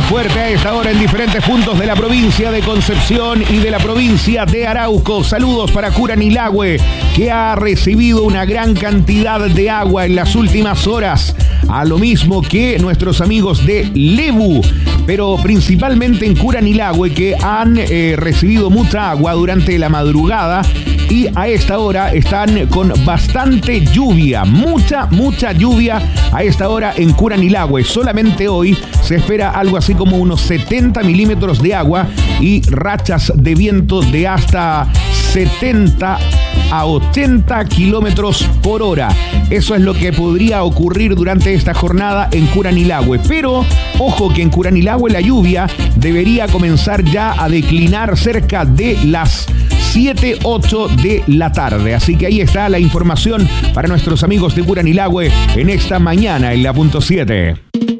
fuerte a esta hora en diferentes puntos de la provincia de Concepción y de la provincia de Arauco. Saludos para Curanilahue, que ha recibido una gran cantidad de agua en las últimas horas, a lo mismo que nuestros amigos de Lebu, pero principalmente en Curanilahue, que han recibido mucha agua durante la madrugada y a esta hora están con bastante lluvia, mucha lluvia a esta hora en Curanilahue. Solamente hoy se espera algo así como unos 70 milímetros de agua y rachas de viento de hasta 70 a 80 kilómetros por hora. Eso es lo que podría ocurrir durante esta jornada en Curanilahue. Pero ojo que en Curanilahue la lluvia debería comenzar ya a declinar cerca de las 7, 8 de la tarde. Así que ahí está la información para nuestros amigos de Curanilahue en esta mañana en la punto 7.